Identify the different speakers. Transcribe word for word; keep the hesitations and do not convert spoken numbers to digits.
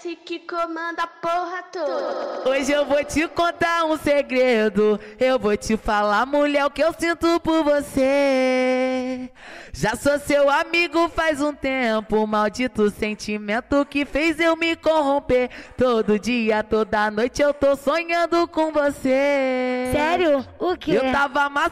Speaker 1: S que comanda a porra toda.
Speaker 2: Hoje eu vou te contar um segredo. Eu vou te falar, mulher, o que eu sinto por você. Já sou seu amigo faz um tempo. Maldito sentimento que fez eu me corromper. Todo dia, toda noite eu tô sonhando com você.
Speaker 3: Sério? O quê?
Speaker 2: Eu tava